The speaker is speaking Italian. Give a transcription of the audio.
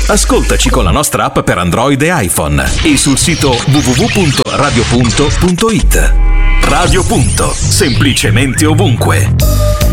Ascoltaci con la nostra app per Android e iPhone e sul sito www.radiopunto.it. Radio Punto, semplicemente ovunque.